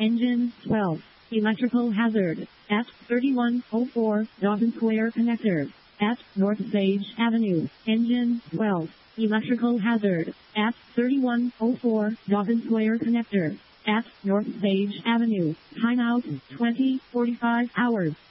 Engine 12. Electrical hazard. At 3104 Dawson Square connector. At North Sage Avenue. Engine 12. Electrical hazard. At 3104 Dawson Square connector. At North Sage Avenue. Timeout 20:45 hours.